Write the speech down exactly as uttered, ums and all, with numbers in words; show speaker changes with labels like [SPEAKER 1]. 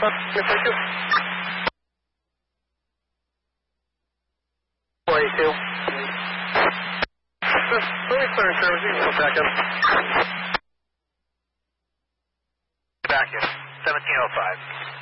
[SPEAKER 1] thank you. forty-two. Let me clear service, you can back up.
[SPEAKER 2] Back in, seventeen oh five.